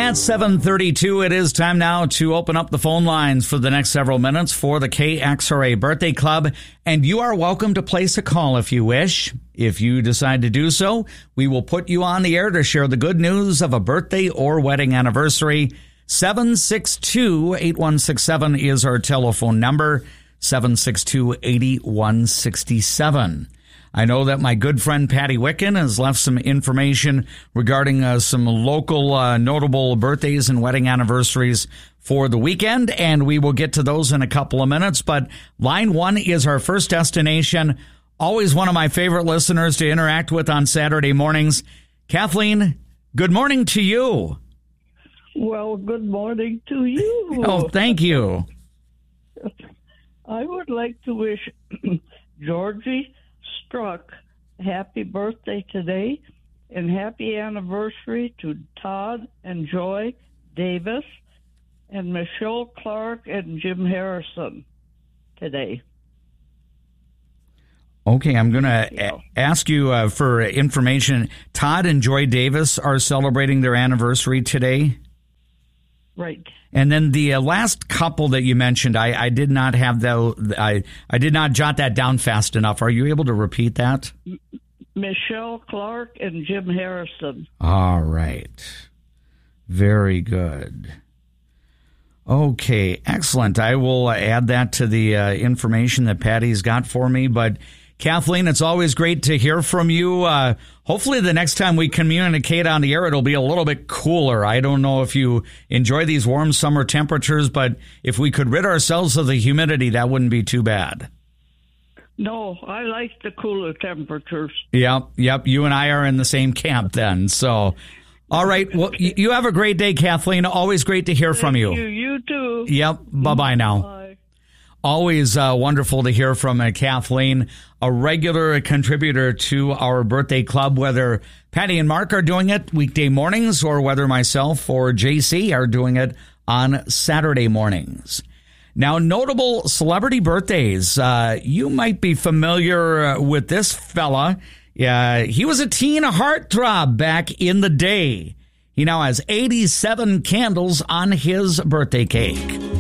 At 7:32, it is time now to open up the phone lines for the next several minutes for the KXRA Birthday Club, and you are welcome to place a call if you wish. If you decide to do so, we will put you on the air to share the good news of a birthday or wedding anniversary. 762-8167 is our telephone number, 762-8167. I know that my good friend Patty Wicken has left some information regarding some local notable birthdays and wedding anniversaries for the weekend, and we will get to those in a couple of minutes. But line one is our first destination. Always one of my favorite listeners to interact with on Saturday mornings. Kathleen, good morning to you. Well, good morning to you. Oh, thank you. I would like to wish Georgie Struck happy birthday today and happy anniversary to Todd and Joy Davis and Michelle Clark and Jim Harrison today. Okay, I'm going to ask you for information. Todd and Joy Davis are celebrating their anniversary today. Right. And then the last couple that you mentioned, I did not have I did not jot that down fast enough. Are you able to repeat that? Michelle Clark and Jim Harrison. All right. Very good. Okay, excellent. I will add that to the information that Patty's got for me. But Kathleen, it's always great to hear from you. Hopefully the next time we communicate on the air, it'll be a little bit cooler. I don't know if you enjoy these warm summer temperatures, but if we could rid ourselves of the humidity, that wouldn't be too bad. No, I like the cooler temperatures. Yep. You and I are in the same camp then. So, all right. Well, you have a great day, Kathleen. Always great to hear from you. You too. Yep. Bye-bye now. Bye. Always wonderful to hear from Kathleen, a regular contributor to our birthday club, whether Patty and Mark are doing it weekday mornings or whether myself or JC are doing it on Saturday mornings. Now, notable celebrity birthdays. You might be familiar with this fella. He was a teen heartthrob back in the day. He now has 87 candles on his birthday cake.